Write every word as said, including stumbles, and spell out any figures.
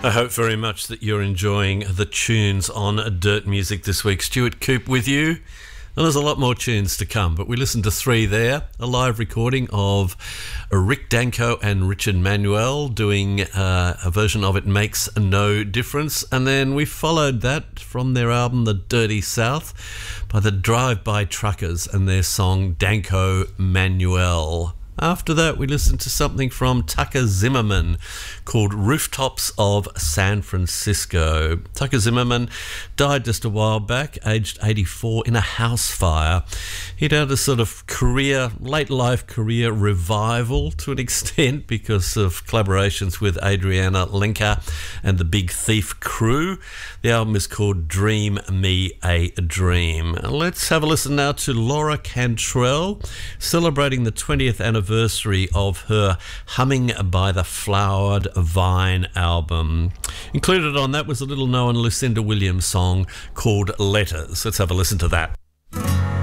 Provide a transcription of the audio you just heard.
I hope very much that you're enjoying the tunes on Dirt Music this week. Stuart Coop with you. And there's a lot more tunes to come, but we listened to three there. A live recording of Rick Danko and Richard Manuel doing uh, a version of It Makes No Difference. And then we followed that from their album The Dirty South by the Drive-By Truckers and their song Danko Manuel. After that, we listened to something from Tucker Zimmerman called Rooftops of San Francisco. Tucker Zimmerman died just a while back, aged eighty-four, in a house fire. He'd had a sort of career, late life career revival to an extent because of collaborations with Adriana Lenker and the Big Thief crew. The album is called Dream Me a Dream. Let's have a listen now to Laura Cantrell, celebrating the twentieth anniversary anniversary of her Humming by the Flowered Vine album. Included on that was a little known Lucinda Williams song called Letters. Let's have a listen to that.